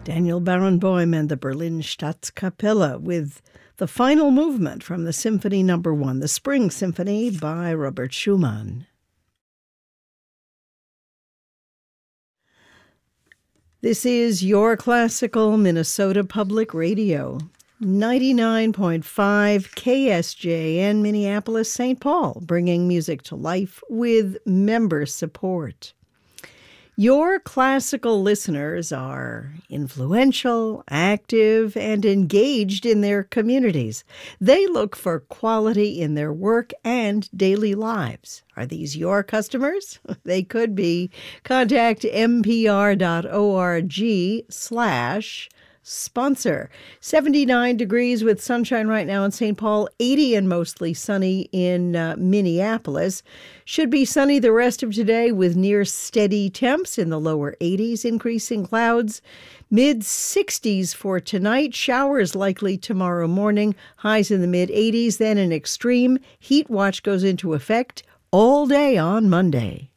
Daniel Barenboim and the Berlin Staatskapelle with the final movement from the Symphony No. 1, the Spring Symphony by Robert Schumann. This is your classical Minnesota Public Radio, 99.5 KSJN Minneapolis, St. Paul, bringing music to life with member support. Your classical listeners are influential, active, and engaged in their communities. They look for quality in their work and daily lives. Are these your customers? They could be. Contact mpr.org/sponsor. 79 degrees with sunshine right now in St. Paul, 80 and mostly sunny in Minneapolis. Should be sunny the rest of today with near steady temps in the lower 80s, increasing clouds. Mid-60s for tonight, showers likely tomorrow morning, highs in the mid-80s, then an extreme heat watch goes into effect all day on Monday.